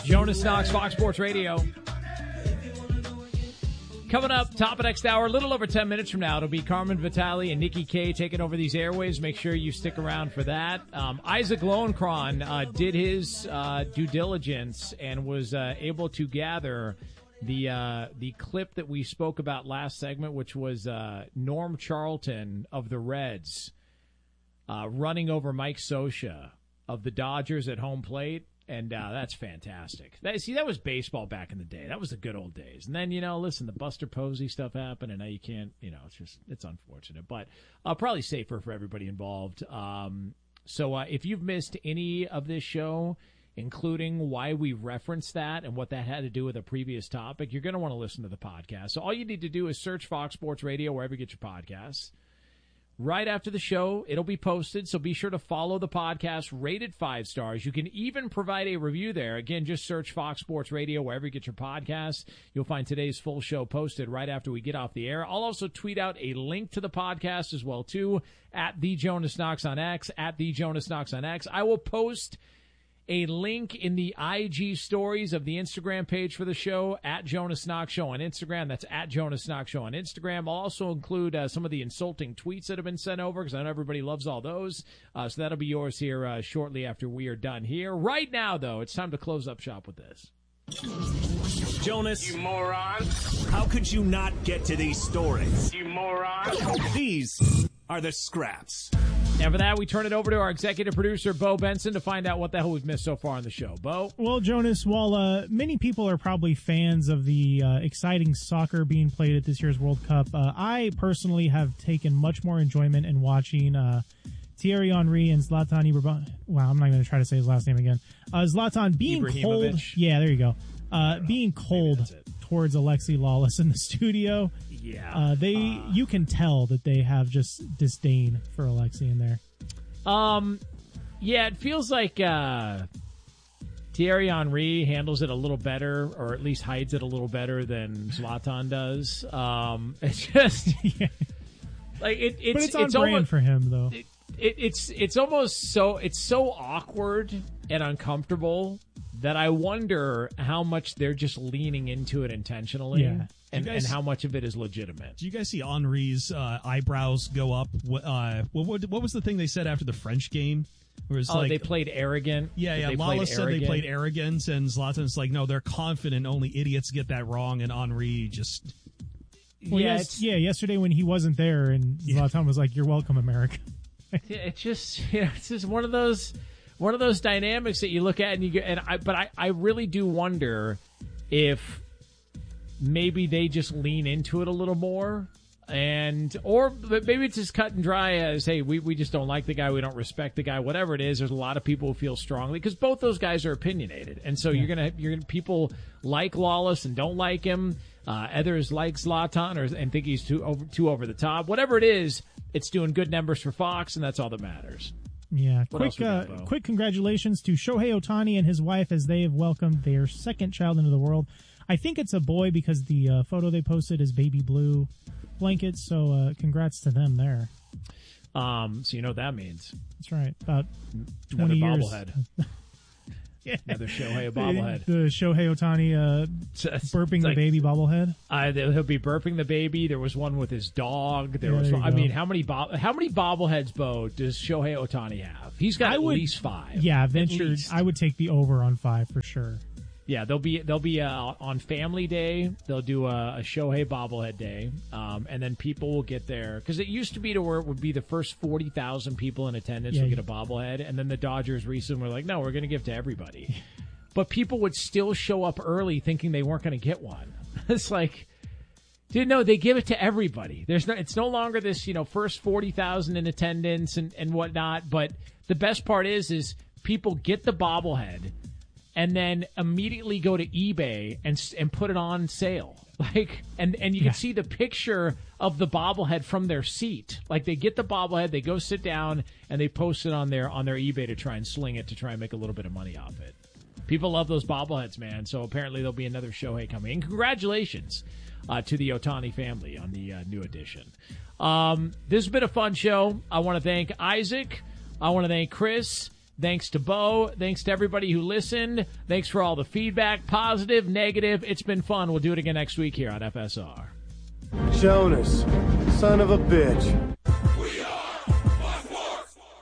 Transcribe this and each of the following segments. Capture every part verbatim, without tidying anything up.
Jonas Knox, Fox Sports Radio. Coming up, top of next hour, a little over ten minutes from now, it'll be Carmen Vitale and Nikki K taking over these airwaves. Make sure you stick around for that. Um, Isaac Lowenkron uh, did his uh, due diligence and was uh, able to gather the uh, the clip that we spoke about last segment, which was uh, Norm Charlton of the Reds uh, running over Mike Scioscia of the Dodgers at home plate. And uh, that's fantastic. That, see, that was baseball back in the day. That was the good old days. And then, you know, listen, the Buster Posey stuff happened, and now you can't, you know, it's just, it's unfortunate. But uh, probably safer for everybody involved. Um, so uh, if you've missed any of this show, including why we referenced that and what that had to do with a previous topic, you're going to want to listen to the podcast. So all you need to do is search Fox Sports Radio wherever you get your podcasts. Right after the show, it'll be posted, so be sure to follow the podcast, rated five stars. You can even provide a review there. Again, just search Fox Sports Radio wherever you get your podcasts. You'll find today's full show posted right after we get off the air. I'll also tweet out a link to the podcast as well, too, at The Jonas Knox on X, at The Jonas Knox on X. I will post a link in the I G stories of the Instagram page for the show, at Jonas Knox Show on Instagram. That's at Jonas Knox Show on Instagram. I'll also include uh, some of the insulting tweets that have been sent over, because I know everybody loves all those. Uh, so that'll be yours here uh, shortly after we are done here. Right now, though, it's time to close up shop with this. Jonas. You moron. How could you not get to these stories? You moron. These are the scraps. And for that, we turn it over to our executive producer, Bo Benson, to find out what the hell we've missed so far on the show. Bo? Well, Jonas, while uh, many people are probably fans of the uh, exciting soccer being played at this year's World Cup, uh, I personally have taken much more enjoyment in watching uh, Thierry Henry and Zlatan Ibrahimovic. Wow, I'm not going to try to say his last name again. Uh, Zlatan being cold. Yeah, there you go. Uh, being cold towards Alexi Lawless in the studio. Yeah. Uh, they, uh, you can tell that they have just disdain for Alexi in there. Um, yeah, it feels like uh, Thierry Henry handles it a little better, or at least hides it a little better than Zlatan does. Um, it's just yeah. like it, it's but it's on it's brand almost, for him, though. It, it, it's it's almost so it's so awkward and uncomfortable that I wonder how much they're just leaning into it intentionally. Yeah. And, guys, and how much of it is legitimate. Do you guys see Henry's uh, eyebrows go up? Uh, what, what, what was the thing they said after the French game? Where it's oh, like, they played arrogant. Yeah, yeah. They Lawless said arrogant. they played arrogance, and Zlatan's like, no, they're confident. Only idiots get that wrong, and Henry just... Well, yeah, yes, yeah, yesterday when he wasn't there, and Zlatan yeah. was like, you're welcome, America. It's just, you know, it's just one of those... One of those dynamics that you look at and you get, and I, but I, I really do wonder if maybe they just lean into it a little more, and or maybe it's just cut and dry as, hey, we, we just don't like the guy, we don't respect the guy, whatever it is. There's a lot of people who feel strongly because both those guys are opinionated, and so yeah. you're gonna you're gonna people like Lawless and don't like him. Uh, others like Zlatan or and think he's too over too over the top. Whatever it is, it's doing good numbers for Fox, and that's all that matters. Yeah, what quick got, uh, quick congratulations to Shohei Ohtani and his wife as they have welcomed their second child into the world. I think it's a boy because the uh, photo they posted is baby blue blankets, so uh, congrats to them there. Um, so you know what that means. That's right, about twenty Another years. Bobblehead. Yeah. Another Shohei bobblehead. The, the Shohei Ohtani uh, burping the like, baby bobblehead. Uh, he'll be burping the baby. There was one with his dog. There yeah, was. there I mean, how many bob, how many bobbleheads, Bo, does Shohei Ohtani have? He's got I at would, least five. Yeah, ventured. I would take the over on five for sure. Yeah, they'll be they'll be uh, on Family Day. They'll do a, a Shohei bobblehead day, um, and then people will get there because it used to be to where it would be the first forty thousand people in attendance yeah, would get yeah. a bobblehead, and then the Dodgers recently were like, no, we're going to give to everybody. But people would still show up early thinking they weren't going to get one. It's like, dude, no, they give it to everybody. There's no, it's no longer this, you know, first forty thousand in attendance and, and whatnot. But the best part is, is people get the bobblehead and then immediately go to eBay and and put it on sale. Like, and, and you can yeah. see the picture of the bobblehead from their seat. Like, they get the bobblehead, they go sit down, and they post it on their on their eBay to try and sling it to try and make a little bit of money off it. People love those bobbleheads, man. So apparently there'll be another Shohei coming. And congratulations uh, to the Ohtani family on the uh, new edition. Um, this has been a fun show. I want to thank Isaac. I want to thank Chris. Thanks to Bo. Thanks to everybody who listened. Thanks for all the feedback, positive, negative. It's been fun. We'll do it again next week here on F S R. Jonas, son of a bitch. We are Black War.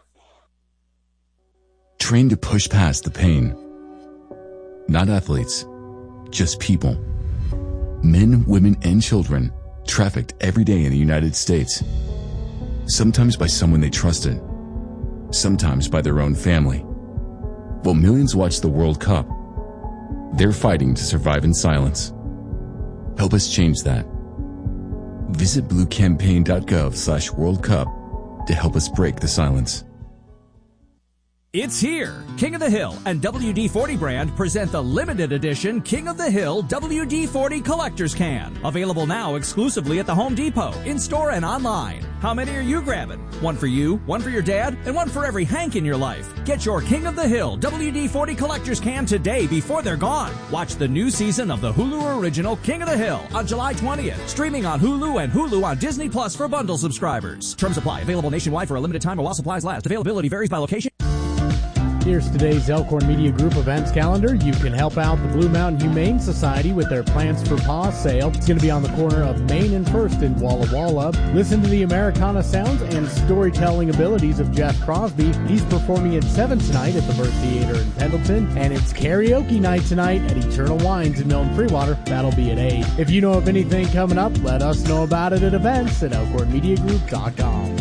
Trained to push past the pain. Not athletes, just people. Men, women, and children trafficked every day in the United States. Sometimes by someone they trusted. Sometimes by their own family. While millions watch the World Cup, they're fighting to survive in silence. Help us change that. Visit bluecampaign.gov slash World Cup to help us break the silence. It's here. King of the Hill and W D forty brand present the limited edition King of the Hill W D forty Collector's Can. Available now exclusively at the Home Depot, in-store and online. How many are you grabbing? One for you, one for your dad, and one for every Hank in your life. Get your King of the Hill W D forty Collector's Can today before they're gone. Watch the new season of the Hulu original King of the Hill on July twentieth. Streaming on Hulu and Hulu on Disney Plus for bundle subscribers. Terms apply. Available nationwide for a limited time or while supplies last. Availability varies by location. Here's today's Elkhorn Media Group events calendar. You can help out the Blue Mountain Humane Society with their Plants for Paws sale. It's going to be on the corner of Main and First in Walla Walla. Listen to the Americana sounds and storytelling abilities of Jeff Crosby. He's performing at seven tonight at the Burt Theater in Pendleton. And it's karaoke night tonight at Eternal Wines in Milton Freewater. That'll be at eight. If you know of anything coming up, let us know about it at events at elkhorn media group dot com.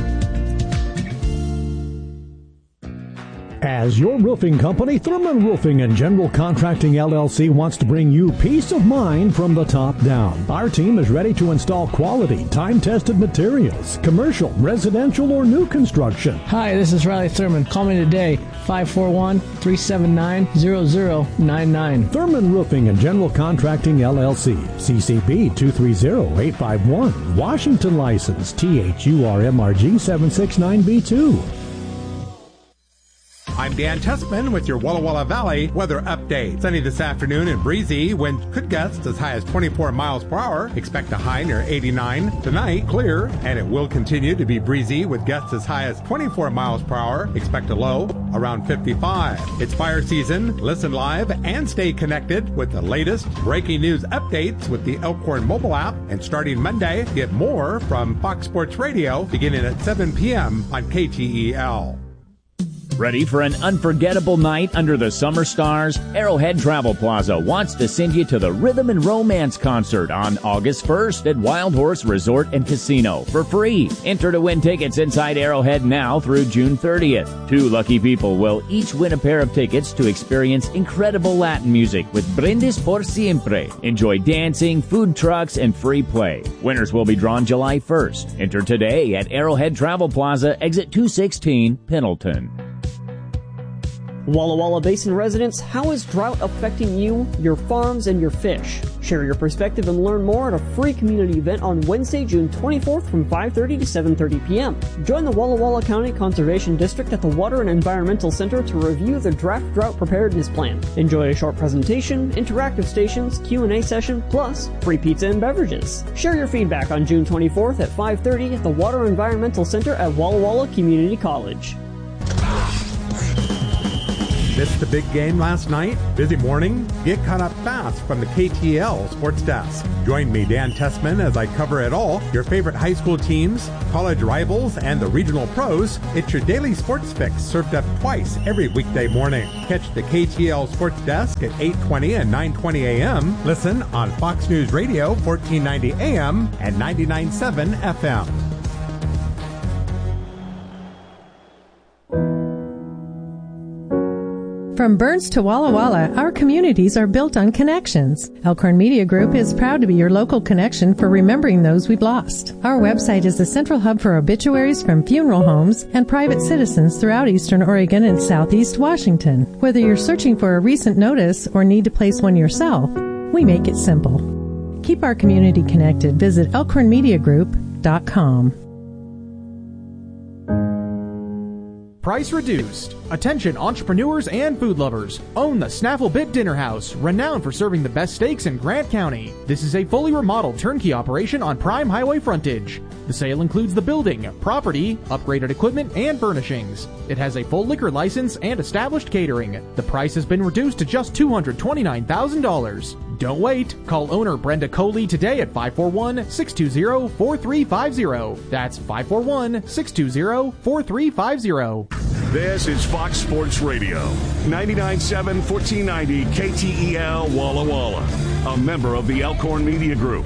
As your roofing company, Thurman Roofing and General Contracting L L C wants to bring you peace of mind from the top down. Our team is ready to install quality, time-tested materials, commercial, residential, or new construction. Hi, this is Riley Thurman. Call me today, five four one, three seven nine, zero zero nine nine. Thurman Roofing and General Contracting L L C, C C B two three zero eight five one, Washington license, T H U R M R G seven six nine B two. I'm Dan Tessman with your Walla Walla Valley weather update. Sunny this afternoon and breezy. Wind could gust as high as twenty-four miles per hour. Expect a high near eighty-nine. Tonight, clear, and it will continue to be breezy with gusts as high as twenty-four miles per hour. Expect a low around fifty-five. It's fire season. Listen live and stay connected with the latest breaking news updates with the Elkhorn mobile app. And starting Monday, get more from Fox Sports Radio beginning at seven p.m. on K T E L. Ready for an unforgettable night under the summer stars? Arrowhead Travel Plaza wants to send you to the Rhythm and Romance concert on August first at Wild Horse Resort and Casino for free. Enter to win tickets inside Arrowhead now through June thirtieth. Two lucky people will each win a pair of tickets to experience incredible Latin music with Brindis por Siempre. Enjoy dancing, food trucks, and free play. Winners will be drawn July first. Enter today at Arrowhead Travel Plaza, exit two sixteen, Pendleton. Walla Walla Basin residents, how is drought affecting you, your farms, and your fish? Share your perspective and learn more at a free community event on Wednesday, June twenty-fourth from five thirty to seven thirty p.m. Join the Walla Walla County Conservation District at the Water and Environmental Center to review the draft drought preparedness plan. Enjoy a short presentation, interactive stations, Q and A session, plus free pizza and beverages. Share your feedback on June twenty-fourth at five thirty at the Water and Environmental Center at Walla Walla Community College. Missed the big game last night? Busy morning? Get caught up fast from the K T L Sports Desk. Join me, Dan Tessman, as I cover it all. Your favorite high school teams, college rivals, and the regional pros. It's your daily sports fix served up twice every weekday morning. Catch the K T L Sports Desk at eight twenty and nine twenty a.m. Listen on Fox News Radio, fourteen ninety A M and ninety-nine point seven F M. From Burns to Walla Walla, our communities are built on connections. Elkhorn Media Group is proud to be your local connection for remembering those we've lost. Our website is the central hub for obituaries from funeral homes and private citizens throughout eastern Oregon and southeast Washington. Whether you're searching for a recent notice or need to place one yourself, we make it simple. Keep our community connected. Visit elkhorn media group dot com. Price reduced. Attention entrepreneurs and food lovers. Own the Snaffle Bit Dinner House, renowned for serving the best steaks in Grant County. This is a fully remodeled turnkey operation on prime highway frontage. The sale includes the building, property, upgraded equipment, and furnishings. It has a full liquor license and established catering. The price has been reduced to just two hundred twenty-nine thousand dollars. Don't wait. Call owner Brenda Coley today at five four one, six two zero, four three five zero. That's five four one, six two zero, four three five zero. This is Fox Sports Radio, ninety-nine point seven, fourteen ninety K T E L Walla Walla, a member of the Elkhorn Media Group.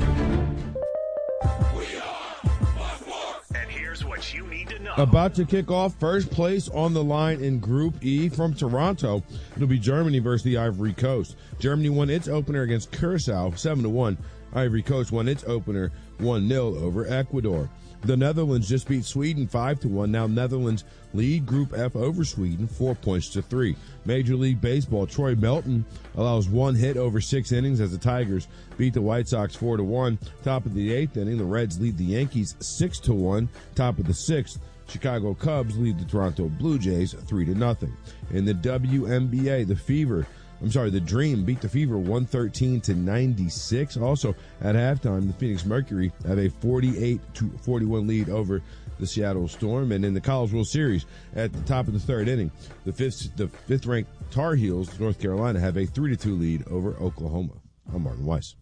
And here's what you need to know. About to kick off, first place on the line in Group E from Toronto. It'll be Germany versus the Ivory Coast. Germany won its opener against Curacao seven to one. Ivory Coast won its opener one nil over Ecuador. The Netherlands just beat Sweden five to one. Now Netherlands lead Group F over Sweden four points to three. Major League Baseball, Troy Melton allows one hit over six innings as the Tigers beat the White Sox four to one. Top of the eighth inning, the Reds lead the Yankees six to one. Top of the sixth, Chicago Cubs lead the Toronto Blue Jays three to nothing. In the W N B A, the Fever I'm sorry, the Dream beat the Fever one thirteen to ninety-six. Also, at halftime, the Phoenix Mercury have a forty-eight to forty-one lead over the Seattle Storm. And in the College World Series, at the top of the third inning, the fifth, the fifth-ranked Tar Heels, North Carolina, have a three to two lead over Oklahoma. I'm Martin Weiss.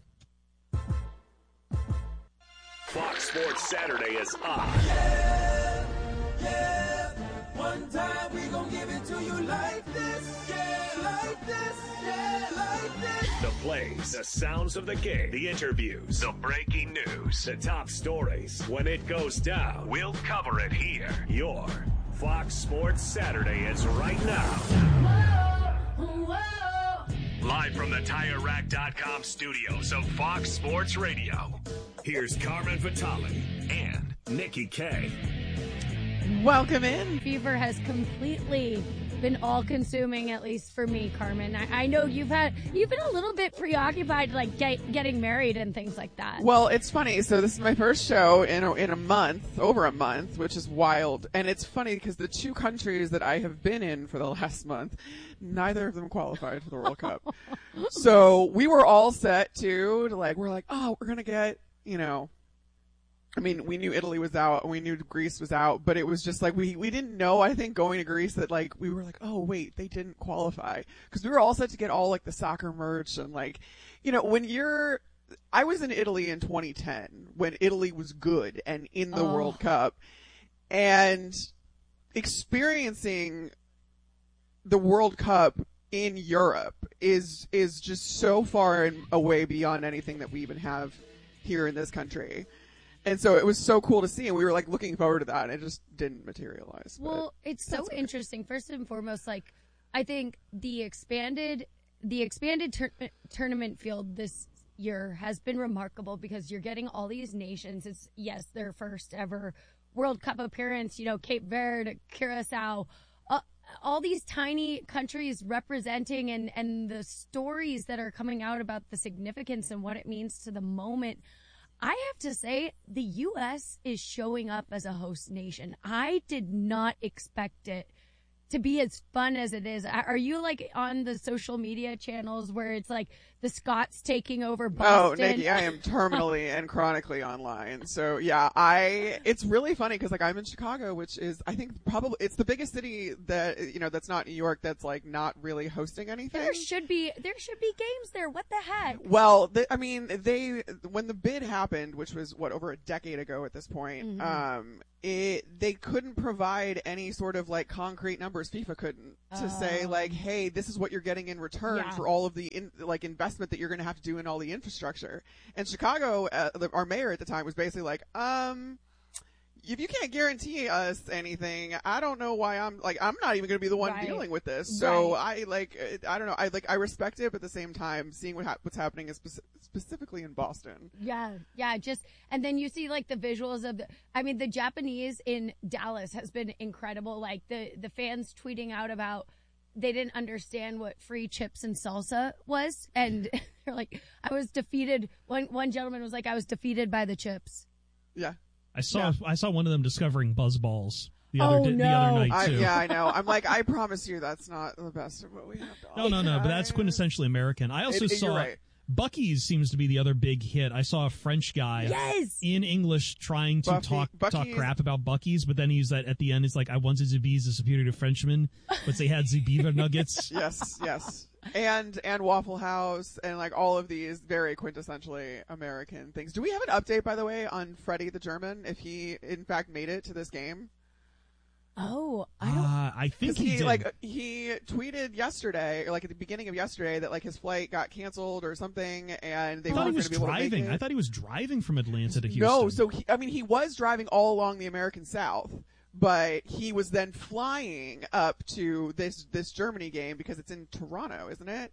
Fox Sports Saturday is on. Yeah, yeah. One time we gon' give it to you like this. Yeah, like this. Yeah, like this. The plays, the sounds of the game, the interviews, the breaking news, the top stories. When it goes down, we'll cover it here. Your Fox Sports Saturday is right now. Whoa, whoa. Live from the Tire Rack dot com studios of Fox Sports Radio. Here's Carmen Vitale and Nikki K. Welcome in. Fever has completely been all-consuming, at least for me, Carmen. I, I know you've had you've been a little bit preoccupied, like get, getting married and things like that. Well, it's funny. So this is my first show in a, in a month, over a month, which is wild. And it's funny because the two countries that I have been in for the last month, neither of them qualified for the World Cup. So we were all set to, to like we're like, oh, we're gonna get, you know. I mean, we knew Italy was out and we knew Greece was out, but it was just like we, we didn't know, I think, going to Greece that, like, we were like, oh, wait, they didn't qualify. Because we were all set to get all, like, the soccer merch and, like, you know, when you're – I was in Italy in twenty ten when Italy was good and in the oh. World Cup. And experiencing the World Cup in Europe is is just so far and away beyond anything that we even have here in this country. And so it was so cool to see, and we were, like, looking forward to that, and it just didn't materialize. Well, it's so okay. interesting. First and foremost, like, I think the expanded the expanded tur- tournament field this year has been remarkable because you're getting all these nations. It's, yes, their first ever World Cup appearance, you know, Cape Verde, Curacao, uh, all these tiny countries representing and, and the stories that are coming out about the significance and what it means to the moment. I have to say, the U S is showing up as a host nation. I did not expect it to be as fun as it is. Are you, like, on the social media channels where it's like the Scots taking over Boston? Oh, Nikki, I am terminally and chronically online. So, yeah, I, it's really funny because, like, I'm in Chicago, which is, I think, probably, it's the biggest city that, you know, that's not New York, that's, like, not really hosting anything. There should be, there should be games there. What the heck? Well, they, I mean, they, when the bid happened, which was, what, over a decade ago at this point, mm-hmm. um, It, they couldn't provide any sort of, like, concrete numbers. FIFA couldn't to oh. say, like, hey, this is what you're getting in return yeah. for all of the in, like investment that you're going to have to do in all the infrastructure. And Chicago, uh, the, our mayor at the time was basically like, um, if you can't guarantee us anything, I don't know why I'm like I'm not even going to be the one right. dealing with this. So right. I like I don't know. I like I respect it, but at the same time, seeing what ha- what's happening is speci- specifically in Boston. Yeah, yeah. Just and then you see like the visuals of the. I mean, the Japanese in Dallas has been incredible. Like the the fans tweeting out about they didn't understand what free chips and salsa was, and they're like, I was defeated. One one gentleman was like, I was defeated by the chips. Yeah. I saw yeah. I saw one of them discovering buzz balls the oh, other no. the other night too. I, yeah, I know. I'm like, I promise you, that's not the best of what we have to offer. No, no, no. But that's quintessentially American. I also it, it, saw you're right. Buc-ee's seems to be the other big hit. I saw a French guy yes! in English trying to Buffy, talk Buc-ee's. talk crap about Buc-ee's, but then he's at, at the end, it's like, I wanted to be the superior Frenchman, but they had the beaver nuggets. Yes, yes. And and Waffle House and like all of these very quintessentially American things. Do we have an update, by the way, on Freddie the German, if he in fact made it to this game? Oh, I don't. Uh, I think he, he did. like he tweeted yesterday, or like at the beginning of yesterday, that like his flight got canceled or something, and they I thought he weren't going was to be able to make driving. it. I thought he was driving from Atlanta to Houston. No, so he, I mean, he was driving all along the American South, but he was then flying up to this this Germany game because it's in Toronto, isn't it?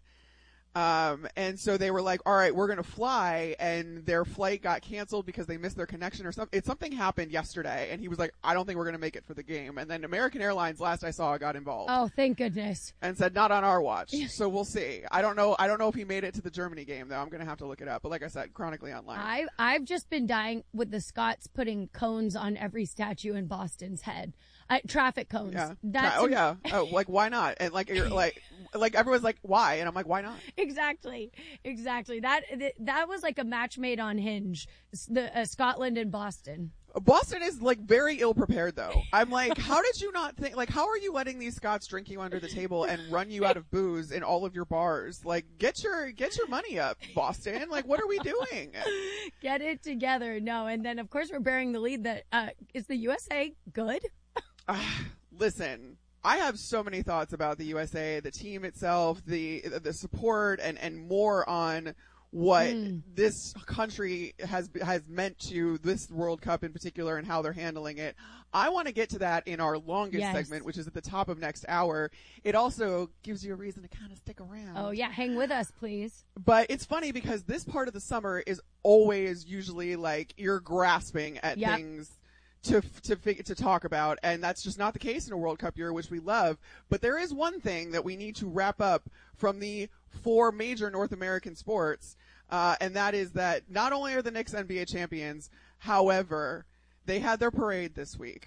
Um, and so they were like, all right, we're going to fly, and their flight got canceled because they missed their connection or something. It, something happened yesterday, and he was like, I don't think we're going to make it for the game. And then American Airlines, last I saw, got involved. Oh, thank goodness. And said, not on our watch. So we'll see. I don't know. I don't know if he made it to the Germany game, though. I'm going to have to look it up. But like I said, chronically online. I, I've just been dying with the Scots putting cones on every statue in Boston's head. Uh, traffic cones. Yeah. That's oh, yeah. Oh, like, why not? And like, you're like, like everyone's like, why? And I'm like, why not? Exactly, exactly. That that was like a match made on Hinge. The uh, Scotland and Boston. Boston is like very ill prepared, though. I'm like, how did you not think? Like, how are you letting these Scots drink you under the table and run you out of booze in all of your bars? Like, get your get your money up, Boston. Like, what are we doing? Get it together. No, and then of course we're bearing the lead that uh, is the U S A good? Uh, listen. I have so many thoughts about the U S A, the team itself, the the support, and, and more on what mm. this country has has meant to this World Cup in particular and how they're handling it. I want to get to that in our longest yes. segment, which is at the top of next hour. It also gives you a reason to kind of stick around. Oh, yeah. Hang with us, please. But it's funny because this part of the summer is always usually like you're grasping at yep. things to to to talk about, and that's just not the case in a World Cup year, which we love. But there is one thing that we need to wrap up from the four major North American sports, uh, and that is that not only are the Knicks N B A champions, however, they had their parade this week.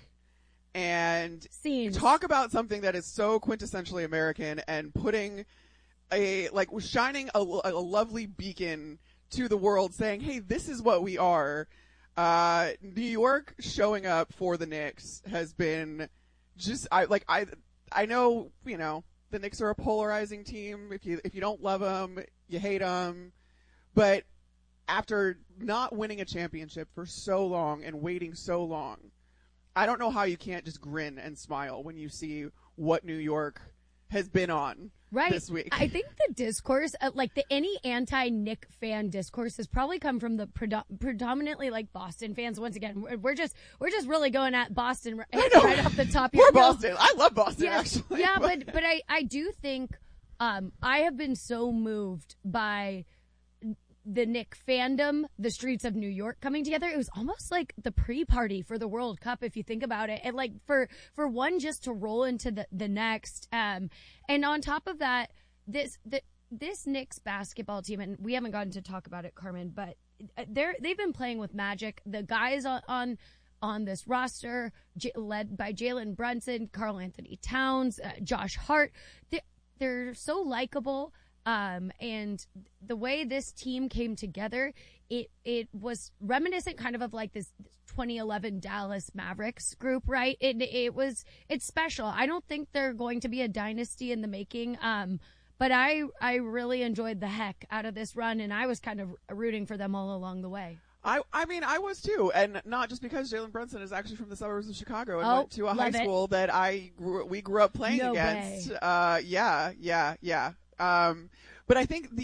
And Scenes. Talk about something that is so quintessentially American and putting a, like, shining a, a lovely beacon to the world saying, hey, this is what we are. Uh, New York showing up for the Knicks has been just, I, like, I, I know, you know, the Knicks are a polarizing team. If you, if you don't love them, you hate them. But after not winning a championship for so long and waiting so long, I don't know how you can't just grin and smile when you see what New York has been on right. this week. I think the discourse, uh, like the any anti-Nick fan discourse, has probably come from the predo- predominantly like Boston fans. Once again, we're, we're just we're just really going at Boston right, right off the top. We're here. Boston. No. I love Boston yeah, actually. Yeah, but but I I do think um, I have been so moved by the Knick fandom, the streets of New York coming together. It was almost like the pre-party for the World Cup, if you think about it. And like for, for one just to roll into the, the next. Um, and on top of that, this, the, this Knicks basketball team, and we haven't gotten to talk about it, Carmen, but they're, they've been playing with magic. The guys on, on, on this roster, J- led by Jalen Brunson, Karl Anthony Towns, uh, Josh Hart, they, they're so likable. Um, and the way this team came together, it, it was reminiscent kind of of like this twenty eleven Dallas Mavericks group, right? It, it was, it's special. I don't think they're going to be a dynasty in the making. Um, but I, I really enjoyed the heck out of this run, and I was kind of rooting for them all along the way. I, I mean, I was too, and not just because Jalen Brunson is actually from the suburbs of Chicago and oh, went to a high school it. that I grew, we grew up playing no against. Way. Uh, yeah, yeah, yeah. Um, but I think the